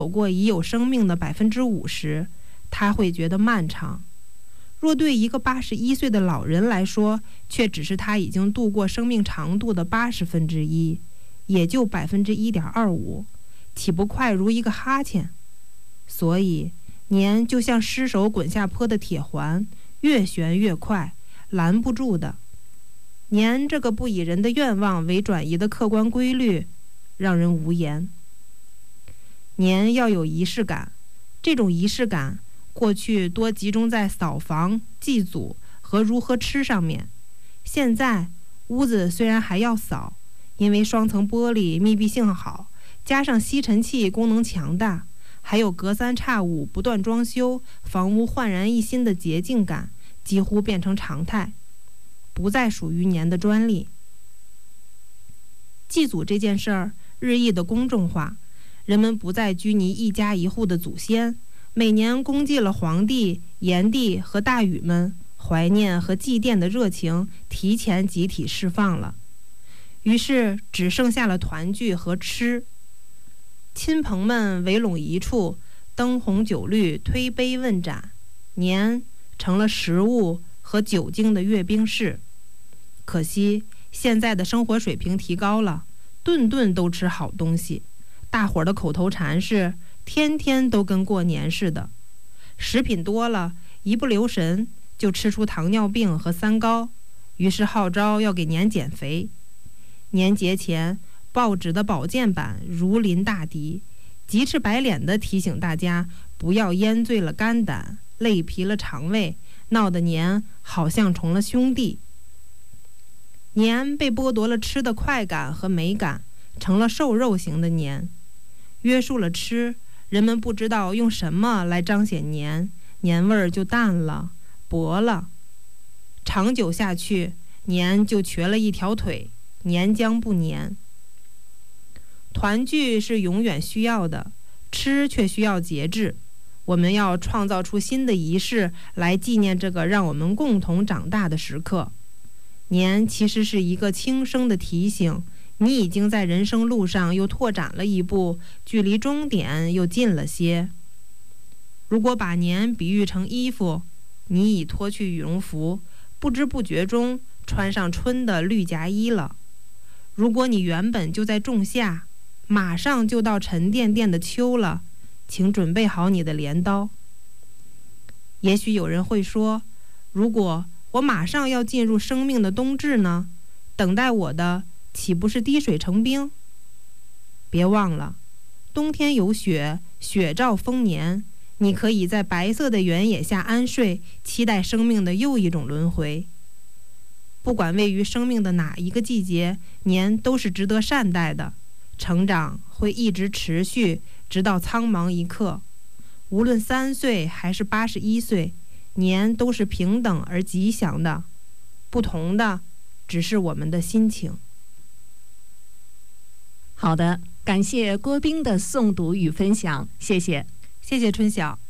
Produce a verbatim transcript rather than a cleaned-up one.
走过已有生命的百分之五十，他会觉得漫长。若对一个八十一岁的老人来说，却只是他已经度过生命长度的八十分之一，也就百分之一点二五，岂不快如一个哈欠？所以，年就像失手滚下坡的铁环，越旋越快，拦不住的。年这个不以人的愿望为转移的客观规律，让人无言。年要有仪式感，这种仪式感过去多集中在扫房、祭祖和如何吃上面。现在屋子虽然还要扫，因为双层玻璃密闭性好，加上吸尘器功能强大，还有隔三差五不断装修，房屋焕然一新的洁净感几乎变成常态，不再属于年的专利。祭祖这件事儿日益的公众化，人们不再拘泥一家一户的祖先，每年公祭了皇帝、炎帝和大禹们，怀念和祭奠的热情提前集体释放了，于是只剩下了团聚和吃。亲朋们围拢一处，灯红酒绿，推杯问盏，年成了食物和酒精的阅兵式。可惜现在的生活水平提高了，顿顿都吃好东西，大伙儿的口头禅是天天都跟过年似的。食品多了，一不留神就吃出糖尿病和三高，于是号召要给年减肥。年节前，报纸的保健版如临大敌，急赤白脸地提醒大家不要腌醉了肝胆，累疲了肠胃，闹得年好像成了兄弟。年被剥夺了吃的快感和美感，成了瘦肉型的年。约束了吃，人们不知道用什么来彰显年，年味儿就淡了，薄了。长久下去，年就瘸了一条腿，年将不年。团聚是永远需要的，吃却需要节制。我们要创造出新的仪式来纪念这个让我们共同长大的时刻。年其实是一个轻声的提醒，你已经在人生路上又拓展了一步，距离终点又近了些。如果把年比喻成衣服，你已脱去羽绒服，不知不觉中穿上春的绿夹衣了。如果你原本就在仲夏，马上就到沉甸甸的秋了，请准备好你的镰刀。也许有人会说，如果我马上要进入生命的冬至呢？等待我的岂不是滴水成冰？别忘了，冬天有雪，雪兆丰年，你可以在白色的原野下安睡，期待生命的又一种轮回。不管位于生命的哪一个季节，年都是值得善待的。成长会一直持续，直到苍茫一刻。无论三岁还是八十一岁，年都是平等而吉祥的，不同的只是我们的心情。 好的，感谢郭斌的诵读与分享，谢谢， 谢谢春晓。